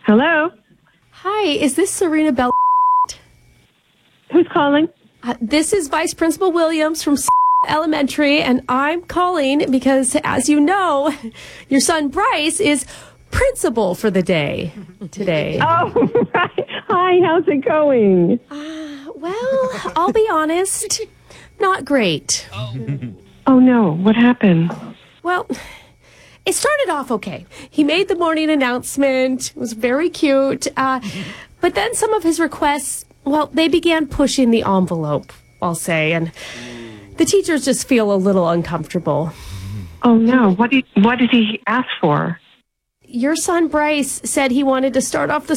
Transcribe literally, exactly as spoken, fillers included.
Hello? Hi, is this Serena Bell? Who's calling? Uh, this is Vice Principal Williams from Elementary, and I'm calling because, as you know, your son Bryce is principal for the day today. Oh, right. Hi, how's it going? Uh, well, I'll be honest, not great. Oh, no. What happened? Well, it started off okay. He made the morning announcement. It was very cute. Uh, but then some of his requests, well, they began pushing the envelope, I'll say, and the teachers just feel a little uncomfortable. Oh, no. What did, what did he ask for? Your son Bryce said he wanted to start off the